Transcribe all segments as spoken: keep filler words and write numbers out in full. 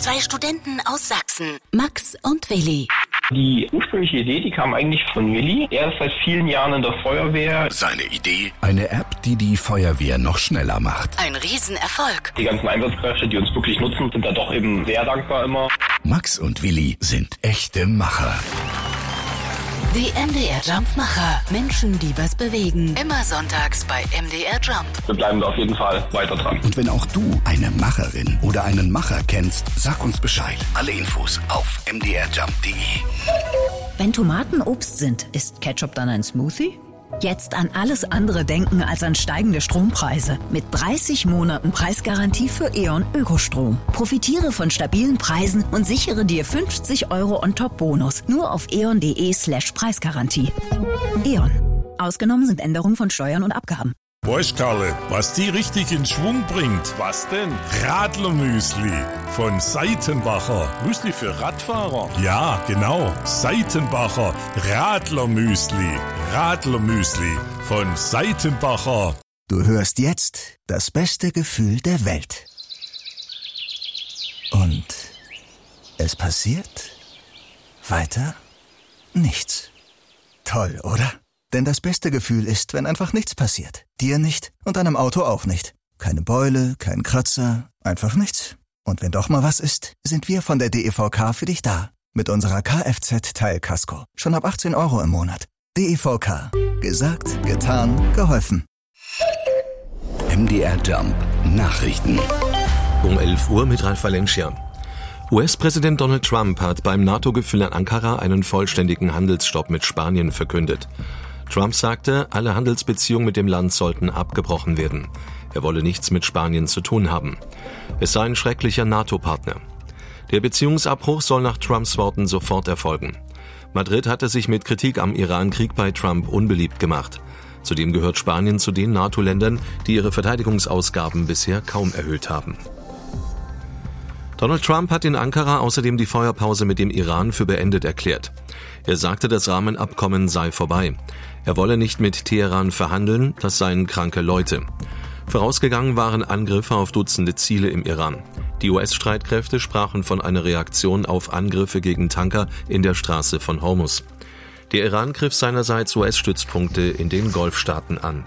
Zwei Studenten aus Sachsen, Max und Willi. Die ursprüngliche Idee, die kam eigentlich von Willi. Er ist seit vielen Jahren in der Feuerwehr. Seine Idee? Eine App, die die Feuerwehr noch schneller macht. Ein Riesenerfolg. Die ganzen Einsatzkräfte, die uns wirklich nutzen, sind da doch eben sehr dankbar immer. Max und Willi sind echte Macher. Die M D R Jump-Macher. Menschen, die was bewegen. Immer sonntags bei M D R Jump. Wir bleiben da auf jeden Fall weiter dran. Und wenn auch du eine Macherin oder einen Macher kennst, sag uns Bescheid. Alle Infos auf m d r jump punkt d e. Wenn Tomaten Obst sind, ist Ketchup dann ein Smoothie? Jetzt an alles andere denken als an steigende Strompreise. Mit dreißig Monaten Preisgarantie für E.ON Ökostrom. Profitiere von stabilen Preisen und sichere dir fünfzig Euro On-Top-Bonus. Nur auf eon.de slash Preisgarantie. E.ON. Ausgenommen sind Änderungen von Steuern und Abgaben. Weißt Karle, was die richtig in Schwung bringt? Was denn? Radlermüsli von Seitenbacher. Müsli für Radfahrer? Ja, genau. Seitenbacher Radlermüsli. Radlermüsli von Seitenbacher. Du hörst jetzt das beste Gefühl der Welt. Und es passiert weiter nichts. Toll, oder? Denn das beste Gefühl ist, wenn einfach nichts passiert. Dir nicht und deinem Auto auch nicht. Keine Beule, kein Kratzer, einfach nichts. Und wenn doch mal was ist, sind wir von der D E V K für dich da. Mit unserer Kfz-Teilkasko. Schon ab achtzehn Euro im Monat. D E V K. Gesagt, getan, geholfen. M D R Jump. Nachrichten. Um elf Uhr mit Ralf Valencia. U S-Präsident Donald Trump hat beim NATO-Gipfel in Ankara einen vollständigen Handelsstopp mit Spanien verkündet. Trump sagte, alle Handelsbeziehungen mit dem Land sollten abgebrochen werden. Er wolle nichts mit Spanien zu tun haben. Es sei ein schrecklicher NATO-Partner. Der Beziehungsabbruch soll nach Trumps Worten sofort erfolgen. Madrid hatte sich mit Kritik am Iran-Krieg bei Trump unbeliebt gemacht. Zudem gehört Spanien zu den NATO-Ländern, die ihre Verteidigungsausgaben bisher kaum erhöht haben. Donald Trump hat in Ankara außerdem die Feuerpause mit dem Iran für beendet erklärt. Er sagte, das Rahmenabkommen sei vorbei. Er wolle nicht mit Teheran verhandeln, das seien kranke Leute. Vorausgegangen waren Angriffe auf Dutzende Ziele im Iran. Die U S-Streitkräfte sprachen von einer Reaktion auf Angriffe gegen Tanker in der Straße von Hormuz. Der Iran griff seinerseits U S-Stützpunkte in den Golfstaaten an.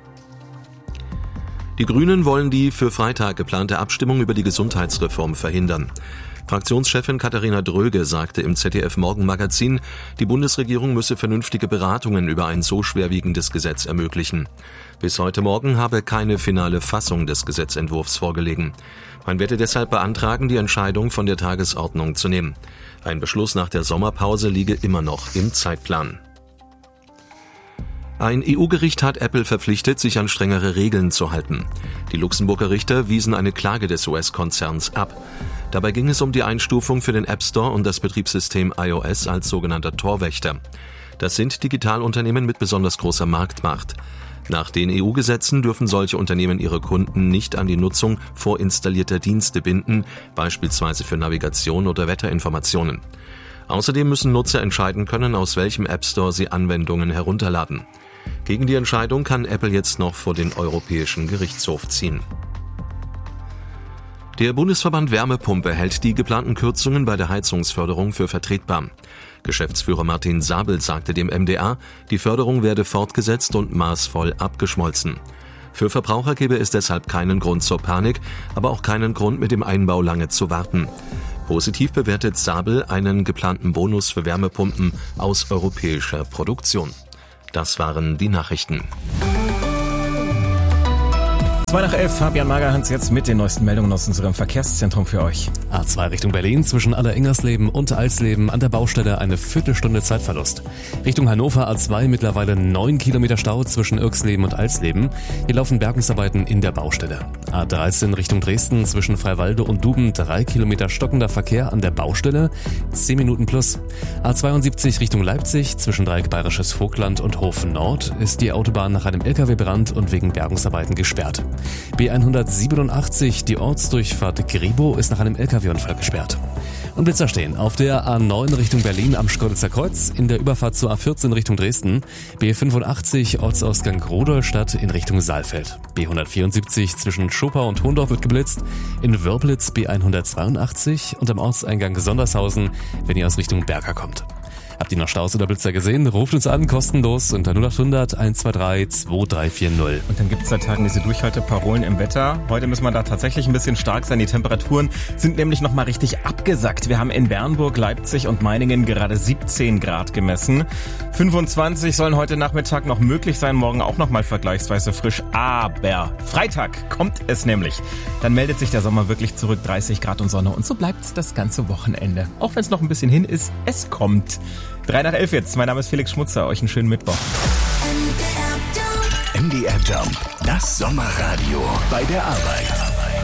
Die Grünen wollen die für Freitag geplante Abstimmung über die Gesundheitsreform verhindern. Fraktionschefin Katharina Dröge sagte im Z D F-Morgenmagazin, die Bundesregierung müsse vernünftige Beratungen über ein so schwerwiegendes Gesetz ermöglichen. Bis heute Morgen habe keine finale Fassung des Gesetzentwurfs vorgelegen. Man werde deshalb beantragen, die Entscheidung von der Tagesordnung zu nehmen. Ein Beschluss nach der Sommerpause liege immer noch im Zeitplan. Ein E U-Gericht hat Apple verpflichtet, sich an strengere Regeln zu halten. Die Luxemburger Richter wiesen eine Klage des U S-Konzerns ab. Dabei ging es um die Einstufung für den App Store und das Betriebssystem iOS als sogenannter Torwächter. Das sind Digitalunternehmen mit besonders großer Marktmacht. Nach den E U-Gesetzen dürfen solche Unternehmen ihre Kunden nicht an die Nutzung vorinstallierter Dienste binden, beispielsweise für Navigation oder Wetterinformationen. Außerdem müssen Nutzer entscheiden können, aus welchem App Store sie Anwendungen herunterladen. Gegen die Entscheidung kann Apple jetzt noch vor den Europäischen Gerichtshof ziehen. Der Bundesverband Wärmepumpe hält die geplanten Kürzungen bei der Heizungsförderung für vertretbar. Geschäftsführer Martin Sabel sagte dem M D R, die Förderung werde fortgesetzt und maßvoll abgeschmolzen. Für Verbraucher gebe es deshalb keinen Grund zur Panik, aber auch keinen Grund, mit dem Einbau lange zu warten. Positiv bewertet Sabel einen geplanten Bonus für Wärmepumpen aus europäischer Produktion. Das waren die Nachrichten. zwei nach elf, Fabian Magerhans jetzt mit den neuesten Meldungen aus unserem Verkehrszentrum für euch. A zwei Richtung Berlin zwischen Aller-Ingersleben und Alsleben an der Baustelle eine Viertelstunde Zeitverlust. Richtung Hannover A zwei mittlerweile neun Kilometer Stau zwischen Irksleben und Alsleben. Hier laufen Bergungsarbeiten in der Baustelle. A dreizehn Richtung Dresden zwischen Freiwalde und Duben drei Kilometer stockender Verkehr an der Baustelle, zehn Minuten plus. A zweiundsiebzig Richtung Leipzig zwischen Dreieck Bayerisches Vogtland und Hof Nord ist die Autobahn nach einem L K W-Brand und wegen Bergungsarbeiten gesperrt. B hundertsiebenundachtzig, die Ortsdurchfahrt Gribo, ist nach einem L K W-Unfall gesperrt. Und Blitzer stehen auf der A neun Richtung Berlin am Schkeuditzer Kreuz, in der Überfahrt zur A vierzehn Richtung Dresden, B fünfundachtzig Ortsausgang Rudolstadt in Richtung Saalfeld, B hundertvierundsiebzig zwischen Schopau und Hohendorf wird geblitzt, in Wörplitz B hundertzweiundachtzig und am Ortseingang Sondershausen, wenn ihr aus Richtung Berger kommt. Habt ihr noch Staus oder Blitzer gesehen? Ruft uns an, kostenlos unter null acht hundert eins zwei drei zwei drei vier null. Und dann gibt's seit Tagen diese Durchhalteparolen im Wetter. Heute müssen wir da tatsächlich ein bisschen stark sein. Die Temperaturen sind nämlich nochmal richtig abgesackt. Wir haben in Bernburg, Leipzig und Meiningen gerade siebzehn Grad gemessen. fünfundzwanzig sollen heute Nachmittag noch möglich sein, morgen auch nochmal vergleichsweise frisch. Aber Freitag kommt es nämlich. Dann meldet sich der Sommer wirklich zurück, dreißig Grad und Sonne. Und so bleibt's das ganze Wochenende. Auch wenn es noch ein bisschen hin ist, es kommt. Drei nach elf jetzt. Mein Name ist Felix Schmutzer. Euch einen schönen Mittwoch. M D R Jump. Das Sommerradio bei der Arbeit.